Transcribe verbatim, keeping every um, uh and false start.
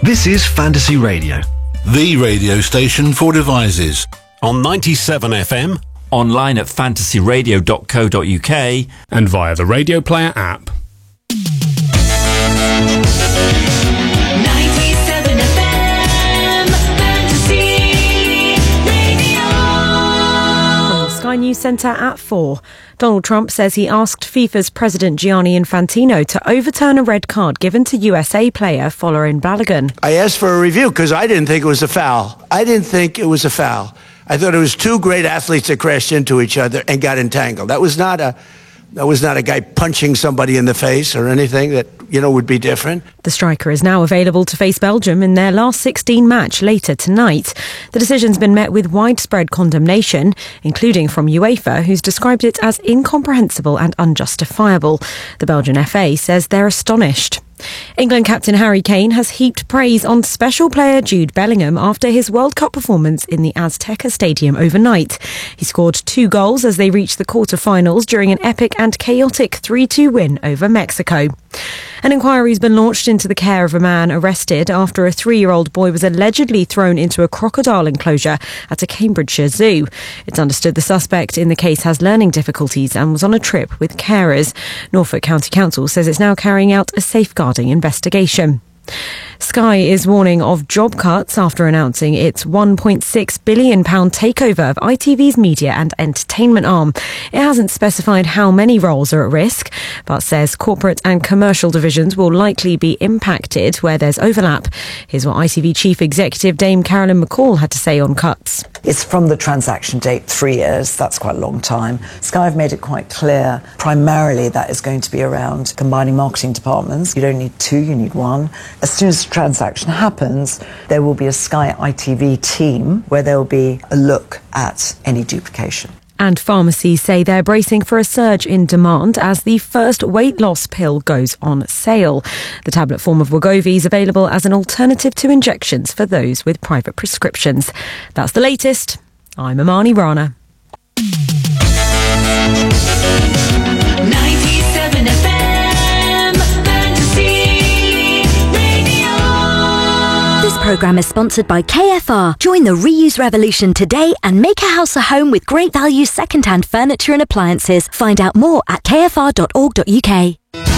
This is Fantasy Radio, the radio station for devices. On ninety-seven F M, online at fantasy radio dot co dot uk, and via the Radio Player app. ninety-seven F M, Fantasy Radio. From Sky News Centre at four. Donald Trump says he asked FIFA's president Gianni Infantino to overturn a red card given to U S A player Folarin Balogun. I asked for a review because I didn't think it was a foul. I didn't think it was a foul. I thought it was two great athletes that crashed into each other and got entangled. That was not a that was not a guy punching somebody in the face or anything that, you know, would be different. The striker is now available to face Belgium in their last sixteen match later tonight. The decision's been met with widespread condemnation, including from UEFA, who's described it as incomprehensible and unjustifiable. The Belgian F A says they're astonished. England captain Harry Kane has heaped praise on special player Jude Bellingham after his World Cup performance in the Azteca Stadium overnight. He scored two goals as they reached the quarter-finals during an epic and chaotic three two win over Mexico. An inquiry's been launched into the care of a man arrested after a three-year-old boy was allegedly thrown into a crocodile enclosure at a Cambridgeshire zoo. It's understood the suspect in the case has learning difficulties and was on a trip with carers. Norfolk County Council says it's now carrying out a safeguarding investigation. Sky is warning of job cuts after announcing its one point six billion pounds takeover of I T V's media and entertainment arm. It hasn't specified how many roles are at risk, but says corporate and commercial divisions will likely be impacted where there's overlap. Here's what I T V Chief Executive Dame Carolyn McCall had to say on cuts. It's from the transaction date, three years. That's quite a long time. Sky have made it quite clear, primarily that is going to be around combining marketing departments. You don't need two, you need one. As soon as the transaction happens, there will be a Sky I T V team where there will be a look at any duplication. And pharmacies say they're bracing for a surge in demand as the first weight loss pill goes on sale. The tablet form of Wegovy is available as an alternative to injections for those with private prescriptions. That's the latest. I'm Amani Rana. ninety-seven F M, Fantasy Radio. This programme is sponsored by K F R. Join the reuse revolution today and make a house a home with great value second-hand furniture and appliances. Find out more at k f r dot org dot u k.